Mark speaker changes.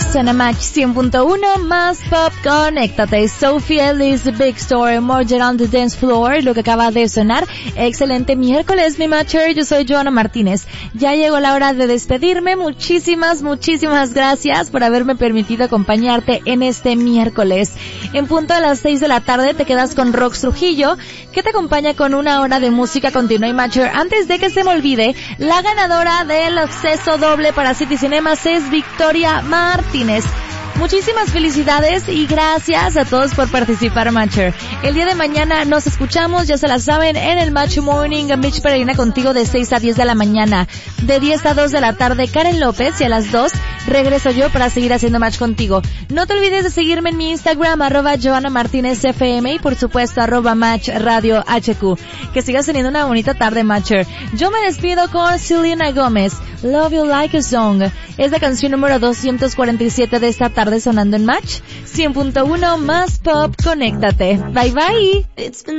Speaker 1: Suena Match 100.1 más pop, conéctate. Sophie Ellis, Big Story, More on the Dance Floor, lo que acaba de sonar. Excelente miércoles, mi matcher. Yo soy Joana Martínez. Ya llegó la hora de despedirme. Muchísimas gracias por haberme permitido acompañarte en este miércoles. En punto a las 6 de la tarde te quedas con Rox Trujillo, que te acompaña con una hora de música continua y matcher. Antes de que se me olvide, la ganadora del acceso doble para City Cinemas es Victoria Martínez. Muchísimas felicidades y gracias a todos por participar, matcher. El día de mañana nos escuchamos, ya se la saben, en el Match Morning. Mitch Peregrina contigo de 6 a 10 de la mañana. De 10 a 2 de la tarde, Karen López, y a las 2 regreso yo para seguir haciendo match contigo. No te olvides de seguirme en mi Instagram, @JoanaMartinezFM, y por supuesto, @MatchRadioHQ. Que sigas teniendo una bonita tarde, matcher. Yo me despido con Selena Gómez, Love You Like a Song. Es la canción número 247 de esta tarde sonando en Match 100.1 más pop, conéctate. Bye bye.